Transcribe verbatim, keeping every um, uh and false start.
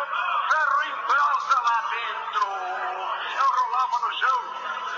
ferro em prosa lá dentro. Eu rolava no chão,